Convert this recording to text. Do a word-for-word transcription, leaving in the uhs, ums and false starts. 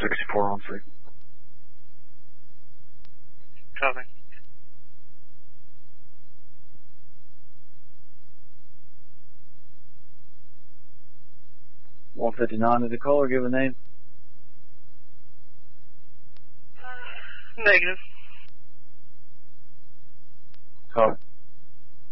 sixty-four on three. Copy. one fifty-nine to the caller, give a name. Negative. Copy.